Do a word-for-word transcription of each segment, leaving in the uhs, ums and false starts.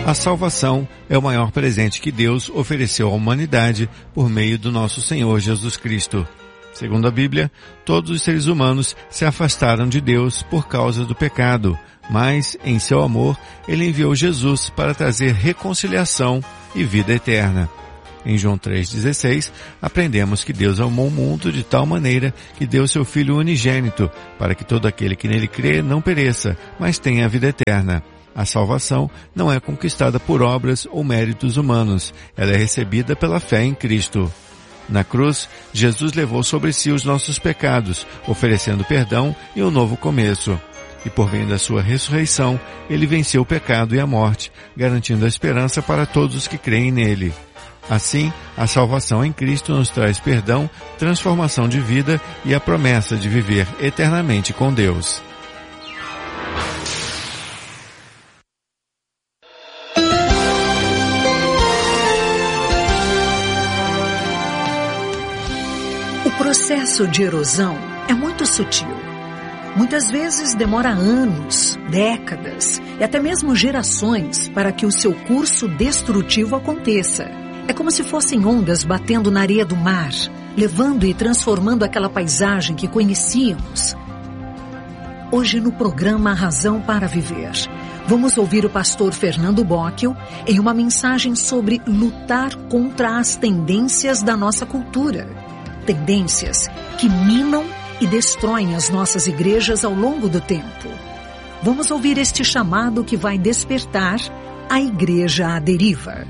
A salvação é o maior presente que Deus ofereceu à humanidade por meio do nosso Senhor Jesus Cristo. Segundo a Bíblia, todos os seres humanos se afastaram de Deus por causa do pecado, mas, em seu amor, Ele enviou Jesus para trazer reconciliação e vida eterna. Em João três dezesseis, aprendemos que Deus amou o mundo de tal maneira que deu seu Filho unigênito, para que todo aquele que nele crê não pereça, mas tenha a vida eterna. A salvação não é conquistada por obras ou méritos humanos, ela é recebida pela fé em Cristo. Na cruz, Jesus levou sobre si os nossos pecados, oferecendo perdão e um novo começo. E por meio da sua ressurreição, Ele venceu o pecado e a morte, garantindo a esperança para todos os que creem nele. Assim, a salvação em Cristo nos traz perdão, transformação de vida e a promessa de viver eternamente com Deus. O processo de erosão é muito sutil. Muitas vezes demora anos, décadas e até mesmo gerações para que o seu curso destrutivo aconteça. É como se fossem ondas batendo na areia do mar, levando e transformando aquela paisagem que conhecíamos. Hoje no programa A Razão para Viver, vamos ouvir o pastor Fernando Bocchio em uma mensagem sobre lutar contra as tendências da nossa cultura. Tendências que minam e destroem as nossas igrejas ao longo do tempo. Vamos ouvir este chamado que vai despertar a igreja à deriva.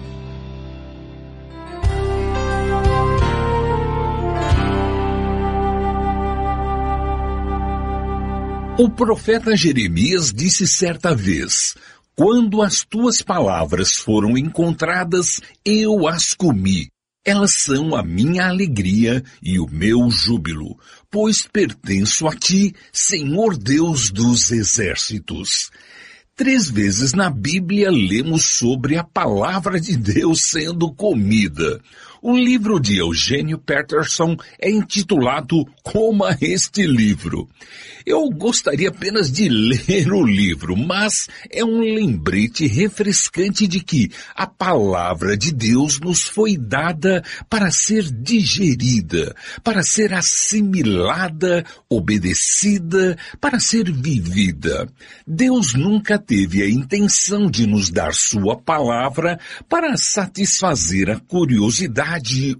O profeta Jeremias disse certa vez: quando as tuas palavras foram encontradas, eu as comi. Elas são a minha alegria e o meu júbilo, pois pertenço a ti, Senhor Deus dos exércitos. Três vezes na Bíblia lemos sobre a palavra de Deus sendo comida. O livro de Eugênio Peterson é intitulado Coma este livro. Eu gostaria apenas de ler o livro, mas é um lembrete refrescante de que a palavra de Deus nos foi dada para ser digerida, para ser assimilada, obedecida, para ser vivida. Deus nunca teve a intenção de nos dar sua palavra para satisfazer a curiosidade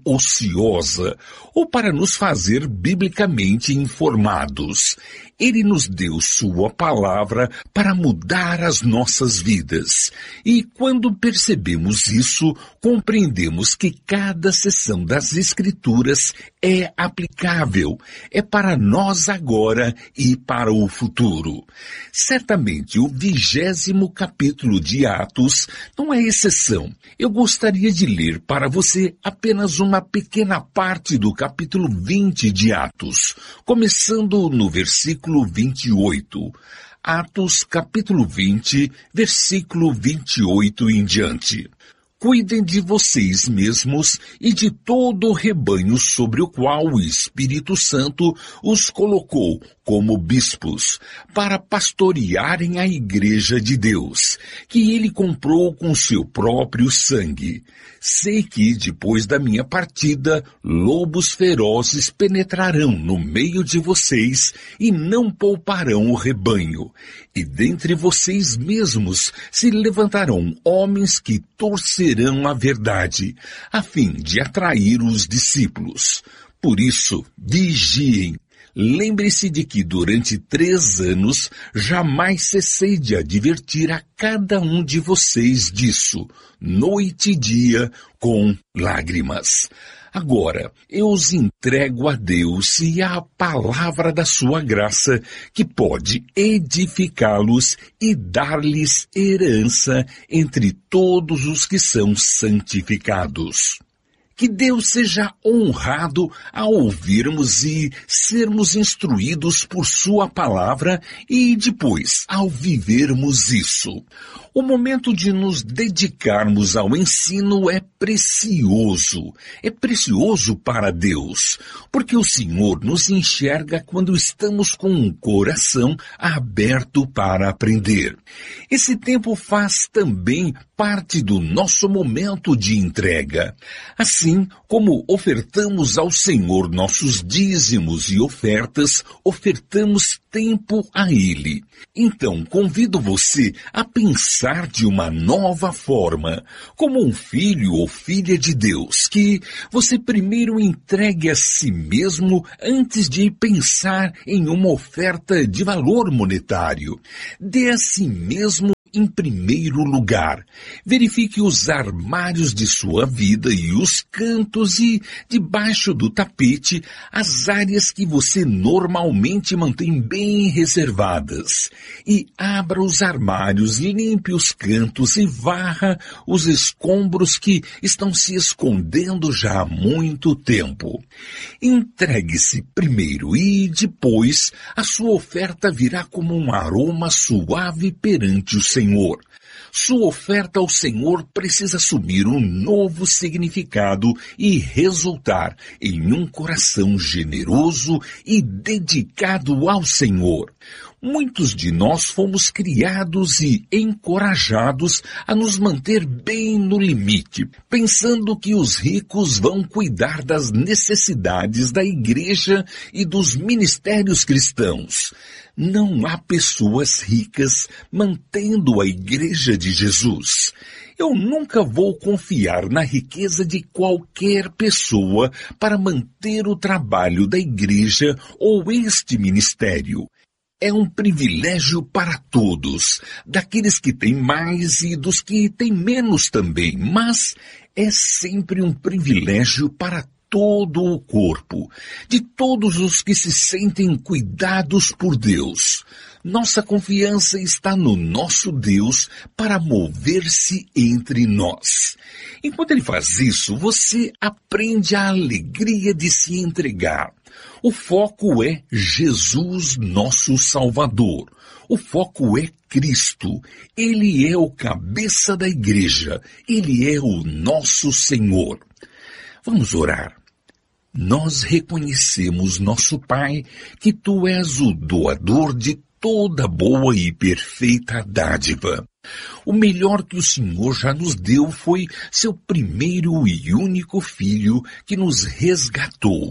ociosa ou para nos fazer biblicamente informados. Ele nos deu sua palavra para mudar as nossas vidas. E quando percebemos isso, compreendemos que cada seção das Escrituras é aplicável, é para nós agora e para o futuro. Certamente o vigésimo capítulo de Atos não é exceção. Eu gostaria de ler para você apenas uma pequena parte do capítulo vinte de Atos, começando no versículo vinte e oito. Atos capítulo vinte, versículo vinte e oito em diante. Cuidem de vocês mesmos e de todo o rebanho sobre o qual o Espírito Santo os colocou como bispos, para pastorearem a igreja de Deus, que ele comprou com seu próprio sangue. Sei que, depois da minha partida, lobos ferozes penetrarão no meio de vocês e não pouparão o rebanho. E dentre vocês mesmos se levantarão homens que torcerão a verdade, a fim de atrair os discípulos. Por isso, vigiem. Lembre-se de que durante três anos jamais cessei de advertir a cada um de vocês disso, noite e dia, com lágrimas. Agora, eu os entrego a Deus e à palavra da sua graça, que pode edificá-los e dar-lhes herança entre todos os que são santificados. Que Deus seja honrado ao ouvirmos e sermos instruídos por sua palavra e depois ao vivermos isso. O momento de nos dedicarmos ao ensino é precioso. É precioso para Deus, porque o Senhor nos enxerga quando estamos com um coração aberto para aprender. Esse tempo faz também parte do nosso momento de entrega. Assim como ofertamos ao Senhor nossos dízimos e ofertas, ofertamos tempo a Ele. Então, convido você a pensar de uma nova forma, como um filho ou filha de Deus, que você primeiro entregue a si mesmo antes de pensar em uma oferta de valor monetário. Dê a si mesmo em primeiro lugar. Verifique os armários de sua vida e os cantos e, debaixo do tapete, as áreas que você normalmente mantém bem reservadas. E abra os armários, limpe os cantos e varra os escombros que estão se escondendo já há muito tempo. Entregue-se primeiro e, depois, a sua oferta virá como um aroma suave perante o Senhor. Senhor. Sua oferta ao Senhor precisa assumir um novo significado e resultar em um coração generoso e dedicado ao Senhor. Muitos de nós fomos criados e encorajados a nos manter bem no limite, pensando que os ricos vão cuidar das necessidades da igreja e dos ministérios cristãos. Não há pessoas ricas mantendo a igreja de Jesus. Eu nunca vou confiar na riqueza de qualquer pessoa para manter o trabalho da igreja ou este ministério. É um privilégio para todos, daqueles que têm mais e dos que têm menos também, mas é sempre um privilégio para todo o corpo, de todos os que se sentem cuidados por Deus. Nossa confiança está no nosso Deus para mover-se entre nós. Enquanto Ele faz isso, você aprende a alegria de se entregar. O foco é Jesus, nosso Salvador. O foco é Cristo. Ele é o cabeça da igreja. Ele é o nosso Senhor. Vamos orar. Nós reconhecemos, nosso Pai, que Tu és o doador de toda boa e perfeita dádiva. O melhor que o Senhor já nos deu foi seu primeiro e único Filho que nos resgatou,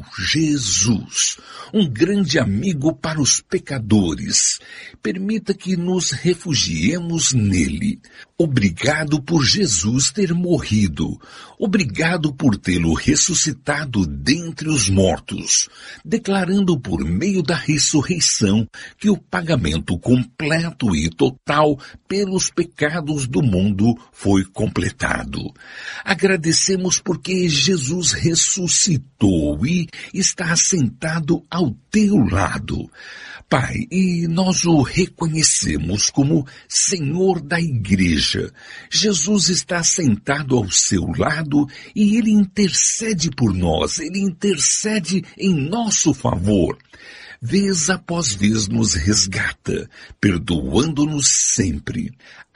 Jesus, um grande amigo para os pecadores. Permita que nos refugiemos nele. Obrigado por Jesus ter morrido. Obrigado por tê-lo ressuscitado dentre os mortos, declarando por meio da ressurreição que o pagamento completo e total pelos pecados do mundo foi completado. Agradecemos porque Jesus ressuscitou e está assentado ao teu lado. Pai, e nós o reconhecemos como Senhor da Igreja. Jesus está sentado ao seu lado e Ele intercede por nós, Ele intercede em nosso favor. Vez após vez nos resgata, perdoando-nos sempre.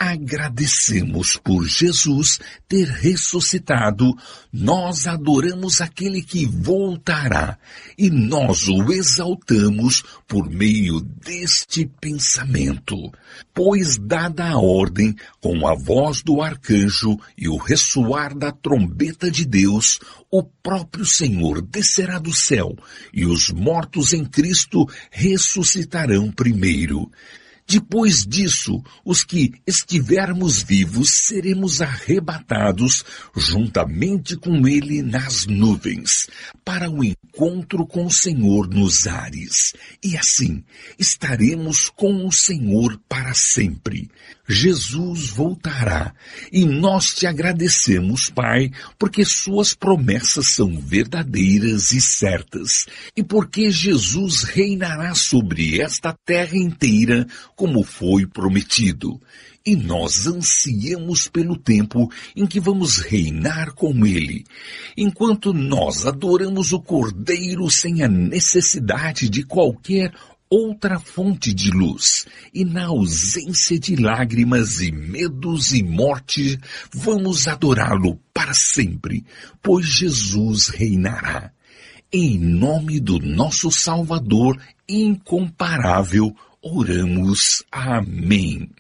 Agradecemos por Jesus ter ressuscitado, nós adoramos aquele que voltará e nós o exaltamos por meio deste pensamento. Pois dada a ordem, com a voz do arcanjo e o ressoar da trombeta de Deus, o próprio Senhor descerá do céu e os mortos em Cristo ressuscitarão primeiro. Depois disso, os que estivermos vivos seremos arrebatados juntamente com Ele nas nuvens, para o encontro com o Senhor nos ares. E assim, estaremos com o Senhor para sempre. Jesus voltará, e nós te agradecemos, Pai, porque suas promessas são verdadeiras e certas, e porque Jesus reinará sobre esta terra inteira, como foi prometido. e nós ansiamos pelo tempo em que vamos reinar com Ele, enquanto nós adoramos o Cordeiro sem a necessidade de qualquer outra fonte de luz, e na ausência de lágrimas e medos e morte, vamos adorá-lo para sempre, pois Jesus reinará. Em nome do nosso Salvador incomparável, oramos. Amém.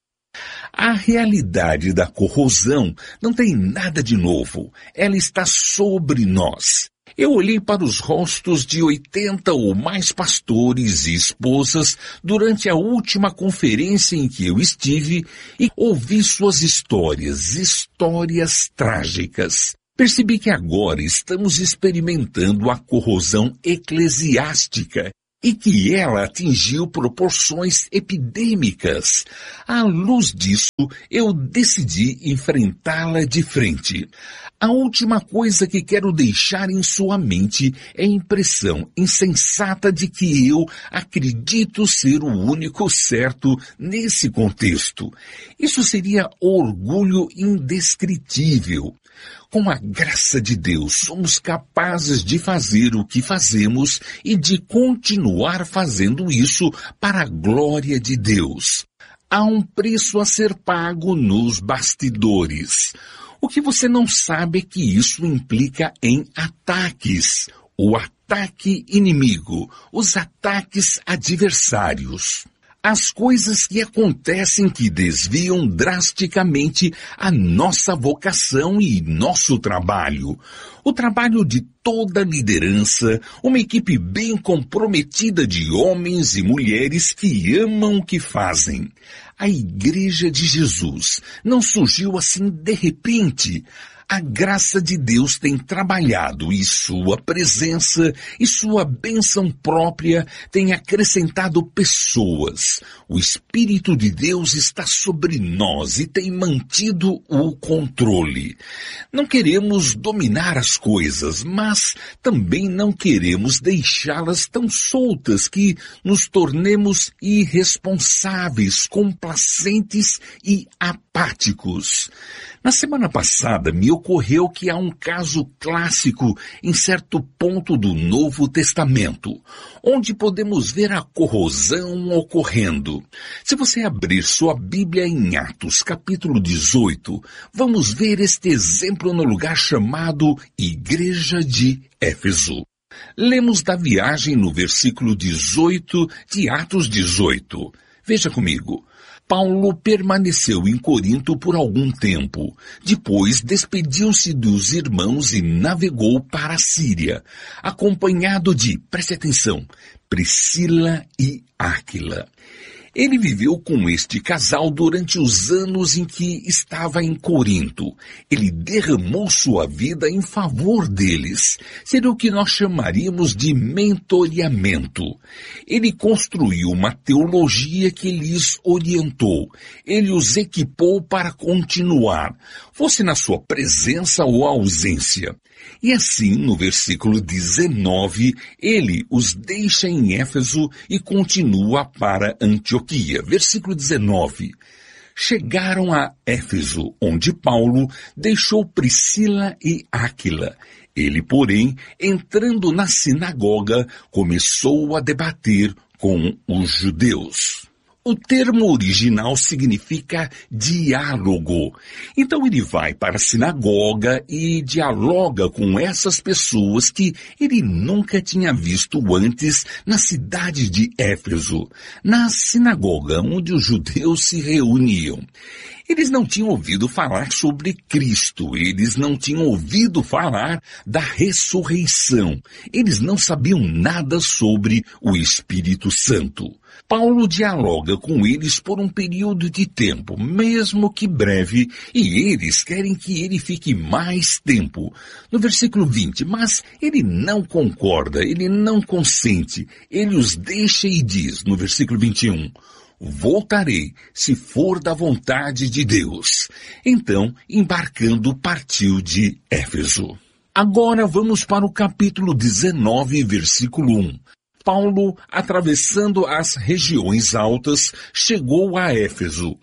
A realidade da corrosão não tem nada de novo. Ela está sobre nós. Eu olhei para os rostos de oitenta ou mais pastores e esposas durante a última conferência em que eu estive e ouvi suas histórias, histórias trágicas. Percebi que agora estamos experimentando a corrosão eclesiástica e que ela atingiu proporções epidêmicas. À luz disso, eu decidi enfrentá-la de frente. A última coisa que quero deixar em sua mente é a impressão insensata de que eu acredito ser o único certo nesse contexto. Isso seria orgulho indescritível. Com a graça de Deus, somos capazes de fazer o que fazemos e de continuar fazendo isso para a glória de Deus. Há um preço a ser pago nos bastidores. O que você não sabe é que isso implica em ataques. O ataque inimigo, os ataques adversários. As coisas que acontecem que desviam drasticamente a nossa vocação e nosso trabalho. O trabalho de toda liderança, uma equipe bem comprometida de homens e mulheres que amam o que fazem. A Igreja de Jesus não surgiu assim de repente. A graça de Deus tem trabalhado e sua presença e sua bênção própria tem acrescentado pessoas. O Espírito de Deus está sobre nós e tem mantido o controle. Não queremos dominar as coisas, mas também não queremos deixá-las tão soltas que nos tornemos irresponsáveis, complacentes e apáticos. Na semana passada me ocorreu que há um caso clássico em certo ponto do Novo Testamento, onde podemos ver a corrosão ocorrendo. Se você abrir sua Bíblia em Atos, capítulo dezoito, vamos ver este exemplo no lugar chamado Igreja de Éfeso. Lemos da viagem no versículo dezoito de Atos dezoito. Veja comigo. Paulo permaneceu em Corinto por algum tempo. Depois despediu-se dos irmãos e navegou para a Síria, acompanhado de, preste atenção, Priscila e Áquila. Ele viveu com este casal durante os anos em que estava em Corinto. Ele derramou sua vida em favor deles. Seria o que nós chamaríamos de mentoreamento. Ele construiu uma teologia que lhes orientou. Ele os equipou para continuar, fosse na sua presença ou ausência. E assim, no versículo dezenove, ele os deixa em Éfeso e continua para Antioquia. Versículo dezenove. Chegaram a Éfeso, onde Paulo deixou Priscila e Áquila. Ele, porém, entrando na sinagoga, começou a debater com os judeus. O termo original significa diálogo. Então ele vai para a sinagoga e dialoga com essas pessoas que ele nunca tinha visto antes na cidade de Éfeso, na sinagoga onde os judeus se reuniam. Eles não tinham ouvido falar sobre Cristo, eles não tinham ouvido falar da ressurreição, eles não sabiam nada sobre o Espírito Santo. Paulo dialoga com eles por um período de tempo, mesmo que breve, e eles querem que ele fique mais tempo. No versículo vinte, mas ele não concorda, ele não consente, ele os deixa e diz, no versículo vinte e um, voltarei, se for da vontade de Deus. Então, embarcando, partiu de Éfeso. Agora vamos para o capítulo dezenove, versículo um. Paulo, atravessando as regiões altas, chegou a Éfeso.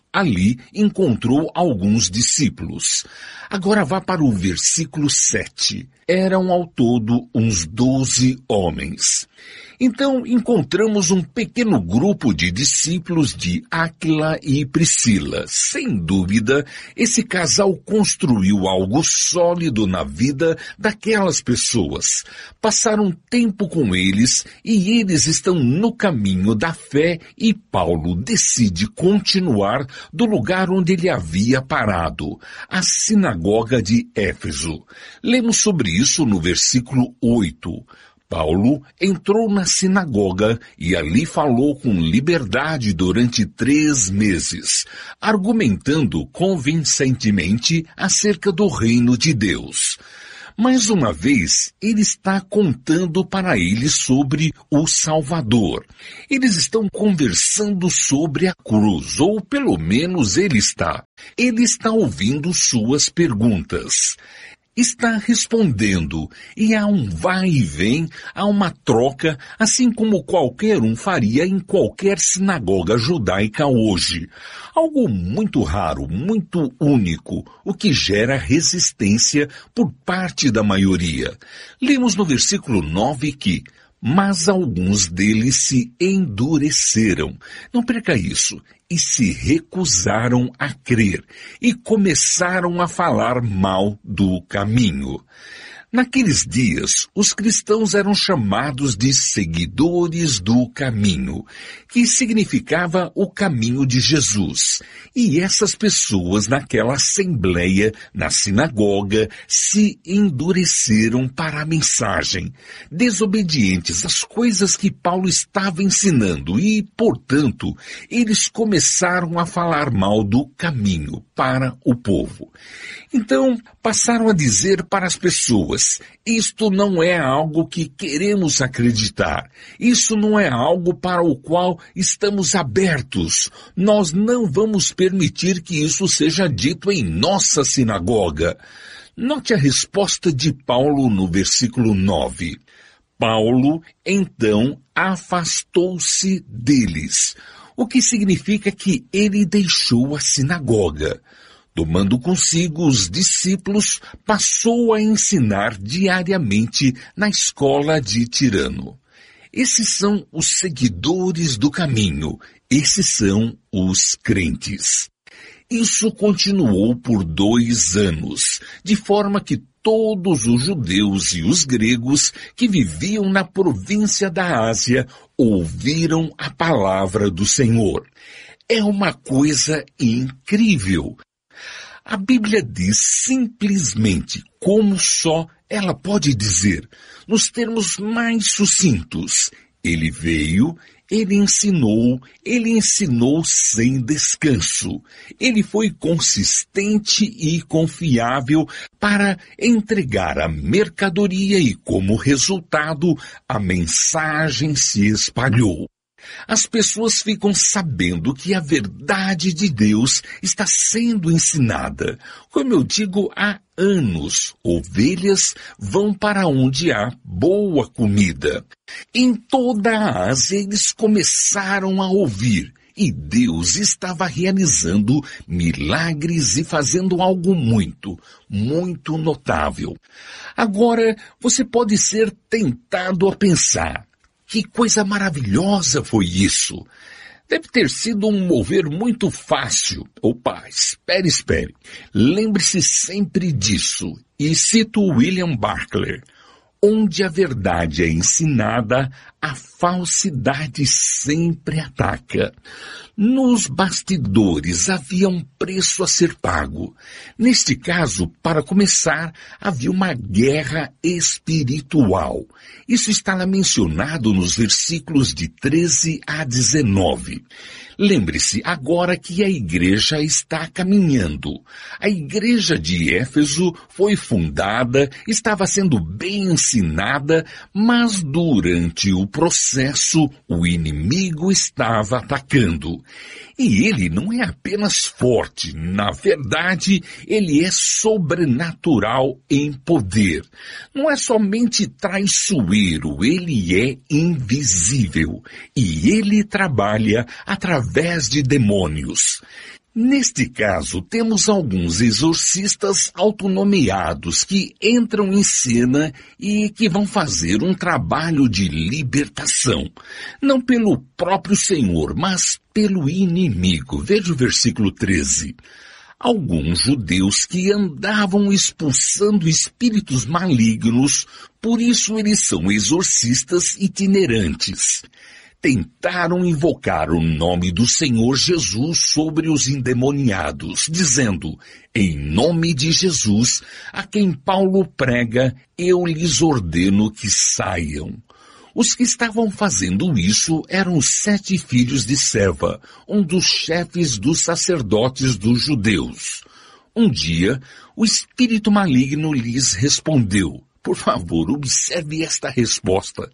Ali encontrou alguns discípulos. Agora vá para o versículo sete. Eram ao todo uns doze homens. Então encontramos um pequeno grupo de discípulos de Áquila e Priscila. Sem dúvida, esse casal construiu algo sólido na vida daquelas pessoas. Passaram tempo com eles e eles estão no caminho da fé e Paulo decide continuar do lugar onde ele havia parado, a sinagoga de Éfeso. Lemos sobre isso no versículo oito. Paulo entrou na sinagoga e ali falou com liberdade durante três meses, argumentando convincentemente acerca do reino de Deus. Mais uma vez, ele está contando para eles sobre o Salvador. Eles estão conversando sobre a cruz, ou pelo menos ele está. Ele está ouvindo suas perguntas. Está respondendo, e há um vai e vem, há uma troca, assim como qualquer um faria em qualquer sinagoga judaica hoje. Algo muito raro, muito único, o que gera resistência por parte da maioria. Lemos no versículo nove que, mas alguns deles se endureceram. Não perca isso. E se recusaram a crer e começaram a falar mal do caminho. Naqueles dias, os cristãos eram chamados de seguidores do caminho, que significava o caminho de Jesus. E essas pessoas naquela assembleia, na sinagoga, se endureceram para a mensagem, desobedientes às coisas que Paulo estava ensinando e, portanto, eles começaram a falar mal do caminho para o povo. Então, passaram a dizer para as pessoas, isto não é algo que queremos acreditar. Isso não é algo para o qual estamos abertos. Nós não vamos permitir que isso seja dito em nossa sinagoga. Note a resposta de Paulo no versículo nove. Paulo, então, afastou-se deles, o que significa que ele deixou a sinagoga. Tomando consigo os discípulos, passou a ensinar diariamente na escola de Tirano. Esses são os seguidores do caminho, esses são os crentes. Isso continuou por dois anos, de forma que todos os judeus e os gregos que viviam na província da Ásia ouviram a palavra do Senhor. É uma coisa incrível. A Bíblia diz simplesmente como só ela pode dizer, nos termos mais sucintos. Ele veio, ele ensinou, ele ensinou sem descanso. Ele foi consistente e confiável para entregar a mercadoria e, como resultado, a mensagem se espalhou. As pessoas ficam sabendo que a verdade de Deus está sendo ensinada. Como eu digo há anos, ovelhas vão para onde há boa comida. Em toda a Ásia eles começaram a ouvir. E Deus estava realizando milagres e fazendo algo muito, muito notável. Agora, você pode ser tentado a pensar, que coisa maravilhosa foi isso! Deve ter sido um mover muito fácil. Opa, espere, espere. Lembre-se sempre disso. E cito William Barclay. Onde a verdade é ensinada, a falsidade sempre ataca. Nos bastidores havia um preço a ser pago. Neste caso, para começar, havia uma guerra espiritual. Isso está lá mencionado nos versículos de treze a dezenove. Lembre-se agora que a igreja está caminhando. A igreja de Éfeso foi fundada, estava sendo bem ensinada, mas durante o processo o inimigo estava atacando. E ele não é apenas forte, na verdade, ele é sobrenatural em poder. Não é somente traiçoeiro, ele é invisível. E ele trabalha através de demônios. Neste caso, temos alguns exorcistas autonomeados que entram em cena e que vão fazer um trabalho de libertação, não pelo próprio Senhor, mas pelo inimigo. Veja o versículo treze. Alguns judeus que andavam expulsando espíritos malignos, por isso eles são exorcistas itinerantes. Tentaram invocar o nome do Senhor Jesus sobre os endemoniados, dizendo, em nome de Jesus, a quem Paulo prega, eu lhes ordeno que saiam. Os que estavam fazendo isso eram os sete filhos de Seva, um dos chefes dos sacerdotes dos judeus. Um dia, o espírito maligno lhes respondeu. Por favor, observe esta resposta.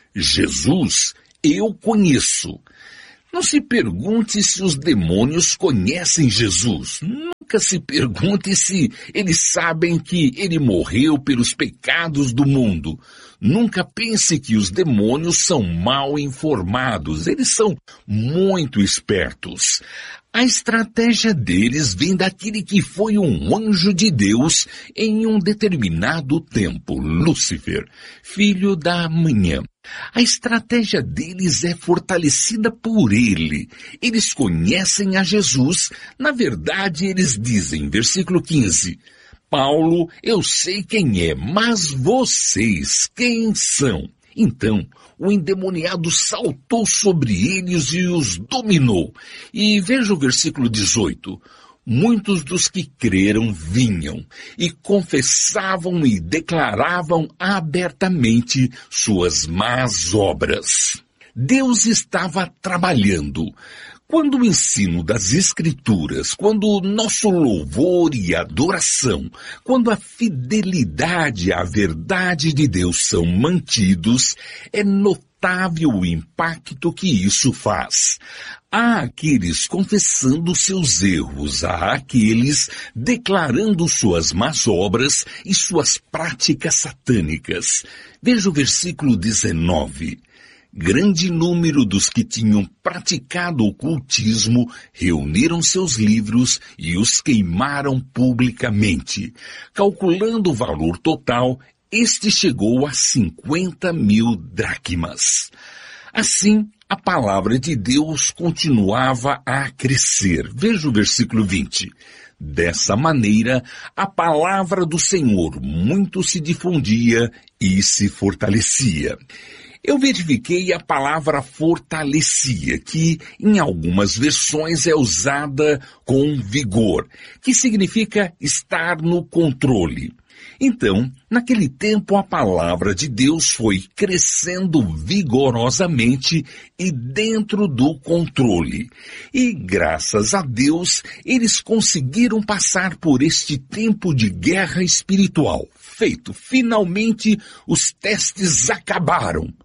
Jesus, eu conheço. Não se pergunte se os demônios conhecem Jesus. Nunca se pergunte se eles sabem que ele morreu pelos pecados do mundo. Nunca pense que os demônios são mal informados. Eles são muito espertos. A estratégia deles vem daquele que foi um anjo de Deus em um determinado tempo, Lúcifer, filho da manhã. A estratégia deles é fortalecida por ele. Eles conhecem a Jesus. Na verdade, eles dizem, versículo quinze, Paulo, eu sei quem é, mas vocês, quem são? Então, o endemoniado saltou sobre eles e os dominou. E veja o versículo dezoito. Muitos dos que creram vinham e confessavam e declaravam abertamente suas más obras. Deus estava trabalhando. Quando o ensino das Escrituras, quando o nosso louvor e adoração, quando a fidelidade à verdade de Deus são mantidos, é notável o impacto que isso faz. Há aqueles confessando seus erros, há aqueles declarando suas más obras e suas práticas satânicas. Veja o versículo dezenove. Grande número dos que tinham praticado o ocultismo reuniram seus livros e os queimaram publicamente. Calculando o valor total, este chegou a cinquenta mil dracmas. Assim, a palavra de Deus continuava a crescer. Veja o versículo vinte. Dessa maneira, a palavra do Senhor muito se difundia e se fortalecia. Eu verifiquei a palavra fortalecia, que em algumas versões é usada com vigor, que significa estar no controle. Então, naquele tempo a palavra de Deus foi crescendo vigorosamente e dentro do controle. E graças a Deus, eles conseguiram passar por este tempo de guerra espiritual. Feito, finalmente os testes acabaram.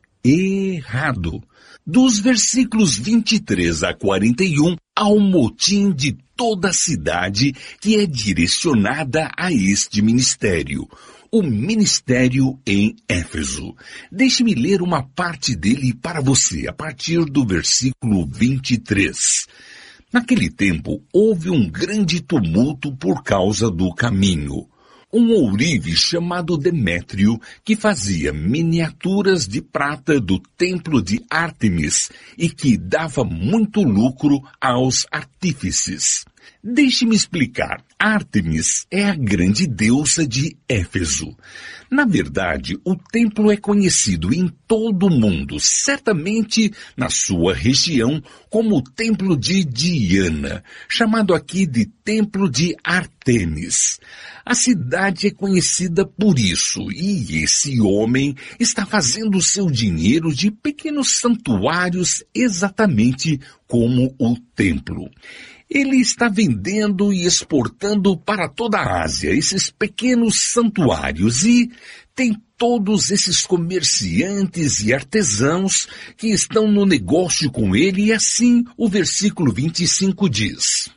Errado. Dos versículos vinte e três a quarenta e um, há um motim de toda a cidade que é direcionada a este ministério. O ministério em Éfeso. Deixe-me ler uma parte dele para você, a partir do versículo vinte e três. Naquele tempo, houve um grande tumulto por causa do caminho. Um ourive chamado Demétrio, que fazia miniaturas de prata do templo de Ártemis e que dava muito lucro aos artífices. Deixe-me explicar. Ártemis é a grande deusa de Éfeso. Na verdade, o templo é conhecido em todo o mundo, certamente na sua região, como o templo de Diana, chamado aqui de templo de Ártemis. A cidade é conhecida por isso, e esse homem está fazendo seu dinheiro de pequenos santuários exatamente como o templo. Ele está vendendo e exportando para toda a Ásia esses pequenos santuários e tem todos esses comerciantes e artesãos que estão no negócio com ele e assim o versículo vinte e cinco diz.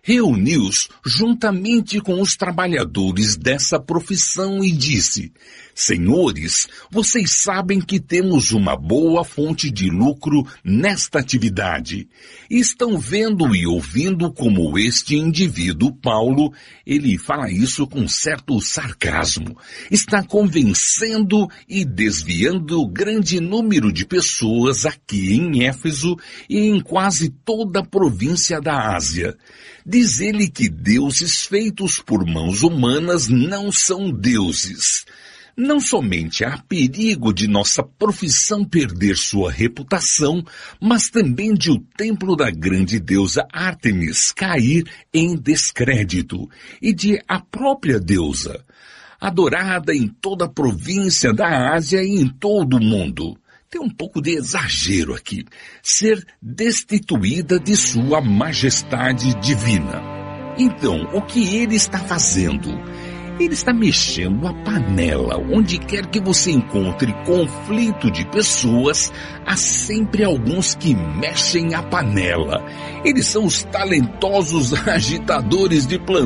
Reuniu-os juntamente com os trabalhadores dessa profissão e disse, Senhores, vocês sabem que temos uma boa fonte de lucro nesta atividade. E estão vendo e ouvindo como este indivíduo, Paulo, ele fala isso com certo sarcasmo, está convencendo e desviando grande número de pessoas aqui em Éfeso e em quase toda a província da Ásia. Diz ele que deuses feitos por mãos humanas não são deuses. Não somente há perigo de nossa profissão perder sua reputação, mas também de o templo da grande deusa Ártemis cair em descrédito, e de a própria deusa, adorada em toda a província da Ásia e em todo o mundo. Tem um pouco de exagero aqui, ser destituída de sua majestade divina. Então, o que ele está fazendo? Ele está mexendo a panela. Onde quer que você encontre conflito de pessoas, há sempre alguns que mexem a panela. Eles são os talentosos agitadores de plantão.